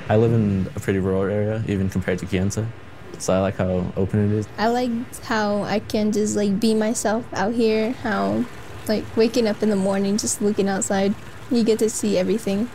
I live in a pretty rural area, even compared to Kayenta, so I like how open it is. I like how I can just like be myself out here, how like waking up in the morning, just looking outside, you get to see everything.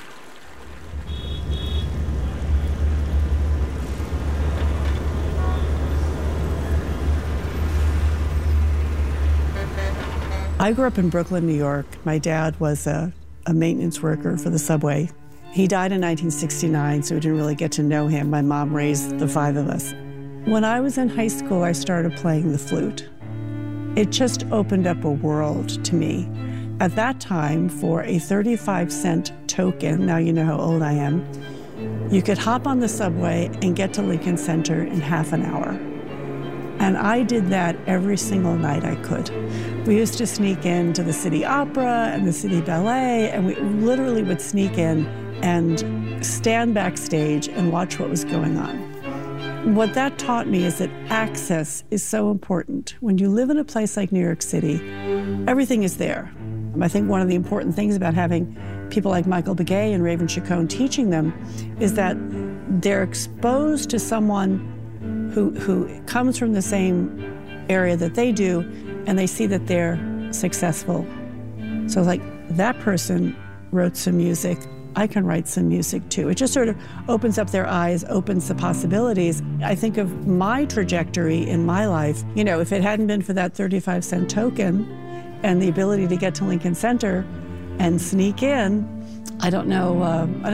I grew up in Brooklyn, New York. My dad was a maintenance worker for the subway. He died in 1969, so we didn't really get to know him. My mom raised the 5 of us. When I was in high school, I started playing the flute. It just opened up a world to me. At that time, for a 35-cent token, now you know how old I am, you could hop on the subway and get to Lincoln Center in half an hour. And I did that every single night I could. We used to sneak into the City Opera and the City Ballet, and we literally would sneak in and stand backstage and watch what was going on. What that taught me is that access is so important. When you live in a place like New York City, everything is there. I think one of the important things about having people like Michael Begay and Raven Chacon teaching them is that they're exposed to someone who comes from the same area that they do, and they see that they're successful. So like, that person wrote some music, I can write some music too. It just sort of opens up their eyes, opens the possibilities. I think of my trajectory in my life, you know, if it hadn't been for that 35-cent token and the ability to get to Lincoln Center and sneak in, I don't know